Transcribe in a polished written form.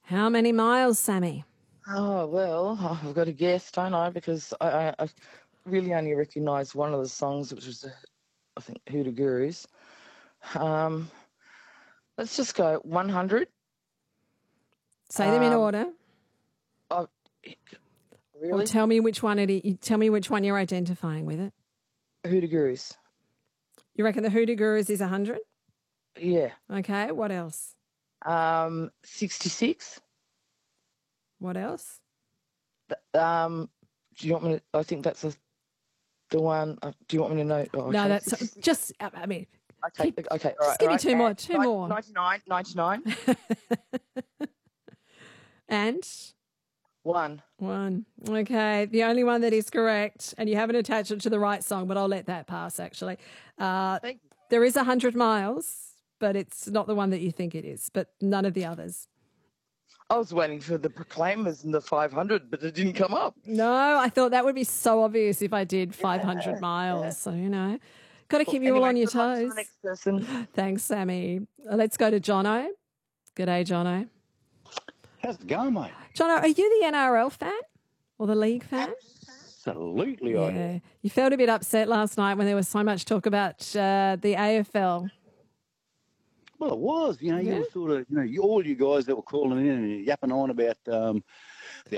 How many miles, Sammy? Oh, well, I've got to guess, don't I? Because I really only recognise one of the songs, which was, I think, Hoodoo Gurus. Um, let's just go 100. Say them in Um, order, oh, or really? tell me which one tell me which one you're identifying with it. Hoodoo Gurus. You reckon the Hoodoo Gurus is 100? Yeah. Okay, what else? 66. What else? Do you want me to, I think that's the one. Do you want me to know? Oh, No, okay. that's just, I mean, Okay, okay, all just right, give all me right. two more, And two more. 99. And One. one. Okay, the only one that is correct, and you haven't attached it to the right song, but I'll let that pass, actually. Thank you. There is 100 miles, but it's not the one that you think it is, but none of the others. I was waiting for the Proclaimers and the 500, but it didn't come up. No, I thought that would be so obvious if I did 500 miles. Yeah. So, got to keep you all Anyway, on your good luck to the toes. next person. Thanks, Sammy. Let's go to Jono. G'day, Jono. How's it going, mate? Jono, are you the NRL fan or the league fan? Absolutely, I am. You felt a bit upset last night when there was so much talk about the AFL. Well, it was. You were sort of, all you guys that were calling in and yapping on about